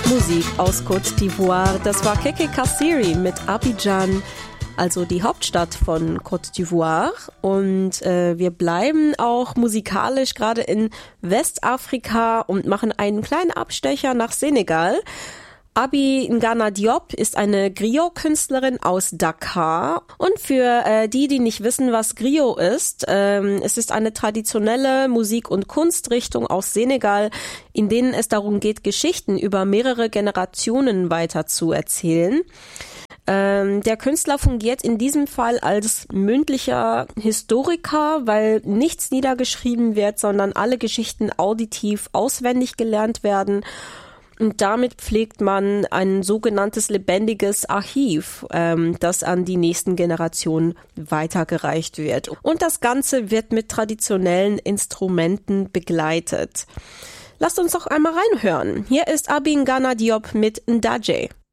Musik aus Côte d'Ivoire. Das war Keke Kassiri mit Abidjan, also die Hauptstadt von Côte d'Ivoire. Und wir bleiben auch musikalisch gerade in Westafrika und machen einen kleinen Abstecher nach Senegal. Abi Ngana Diop ist eine Griot-Künstlerin aus Dakar. Und für die nicht wissen, was Griot ist, es ist eine traditionelle Musik- und Kunstrichtung aus Senegal, in denen es darum geht, Geschichten über mehrere Generationen weiter zu erzählen. Der Künstler fungiert in diesem Fall als mündlicher Historiker, weil nichts niedergeschrieben wird, sondern alle Geschichten auditiv auswendig gelernt werden. Und damit pflegt man ein sogenanntes lebendiges Archiv, das an die nächsten Generationen weitergereicht wird. Und das Ganze wird mit traditionellen Instrumenten begleitet. Lasst uns doch einmal reinhören. Hier ist Abi Ngana Diop mit Ndaje.